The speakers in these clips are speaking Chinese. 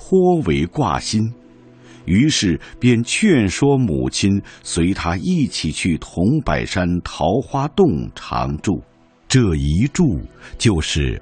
颇为挂心，于是便劝说母亲随他一起去桐柏山桃花洞常住。这一住就是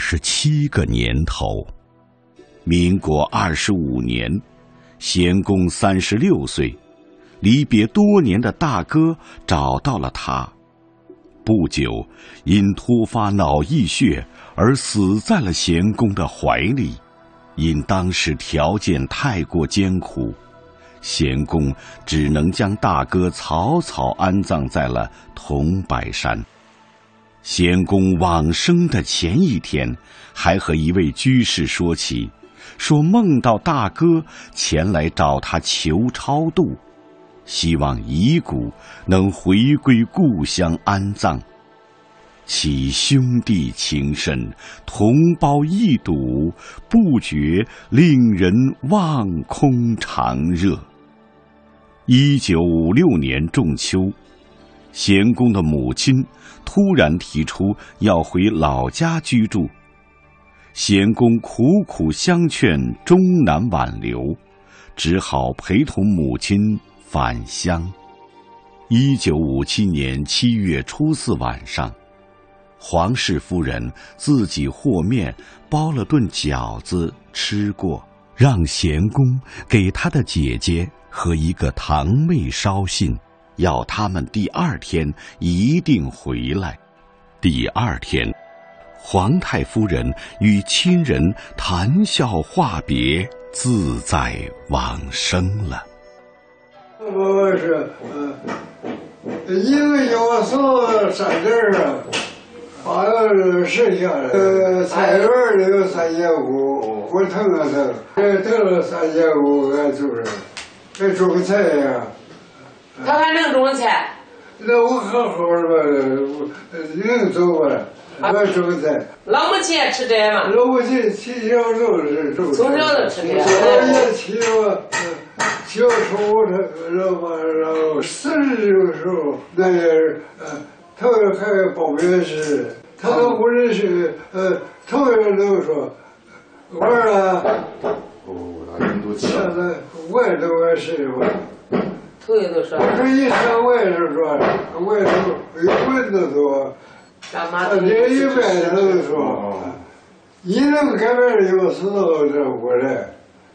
27个年头。民国25年，贤公36岁，离别多年的大哥找到了他。不久，因突发脑溢血而死在了贤公的怀里。因当时条件太过艰苦，贤公只能将大哥草草安葬在了桐柏山。贤公往生的前一天，还和一位居士说起，说梦到大哥前来找他求超度，希望遗骨能回归故乡安葬。其兄弟情深，同胞一睹，不觉令人望空长热。1956年仲秋，贤公的母亲突然提出要回老家居住，贤公苦苦相劝，终难挽留，只好陪同母亲返乡。1957年7月初4晚上，黄氏夫人自己和面包了顿饺子吃过，让贤公给他的姐姐和一个堂妹捎信，要他们第2天一定回来。第2天，皇太夫人与亲人谈笑话别，自在往生了。 我是一个小时3点啊，好像是剩下的。菜园里有3500，我腾了腾，腾了3500，俺就是还种菜呀。 他还能种菜？ 那我好好的，能走吧？我种菜。 老母亲也吃这嘛？ 老母亲从小就是种菜。 从小就吃这。 也起了初，然后40的时候，那也他还报名时，他都不认识，头一个都说，我说现在我也都是吧。 头一都说。 我说一上我也是说，我也都有文的说，这一般都说，你能改变有时候这过来，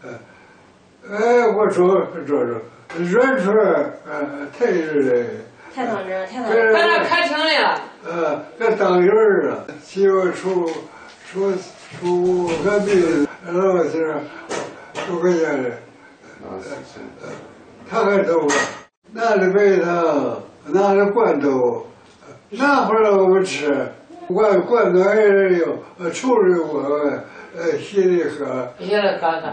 我说软出来，太热了。 太当真，太当真。在那开庭来了。这当院儿啊，7月初个病，然后是5块钱的，他还走了，拿着白糖，拿着罐头，拿回来我们吃，罐头还是有，抽着我，稀里喝。 稀里喝喝。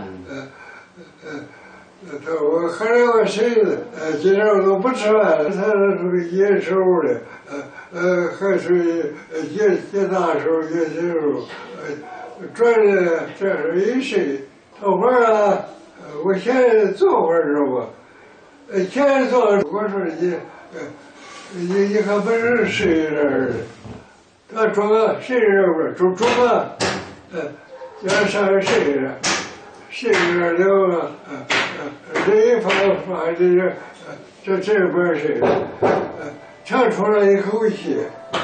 我喝了我谁的？今天我都不吃饭了。他属于野手的，还属于野大手、野小手。转的这是一谁？头发啊，我现在做会儿知道不？现在做，我说你还不是谁人？他装个谁人不？装个，要上谁人？谁人了？这一发这边是，长出了一口气，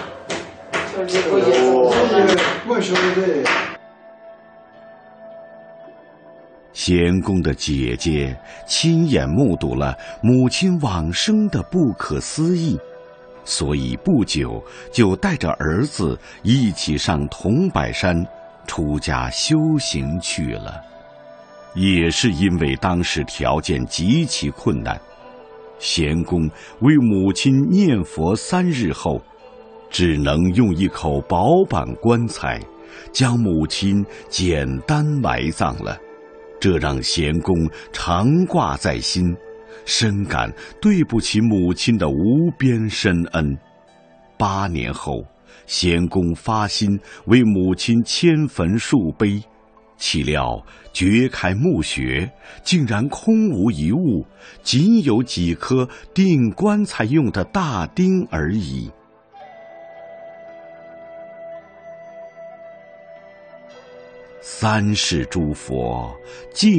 我说的。 贤公的姐姐亲眼目睹了母亲往生的不可思议，所以不久就带着儿子一起上桐柏山出家修行去了。也是因为当时条件极其困难，贤公为母亲念佛3日后，只能用一口薄板棺材将母亲简单埋葬了。这让贤公常挂在心，深感对不起母亲的无边深恩。8年后，贤公发心为母亲迁坟树碑，岂料掘开墓穴，竟然空无一物，仅有几颗钉棺材用的大钉而已。三世诸佛尽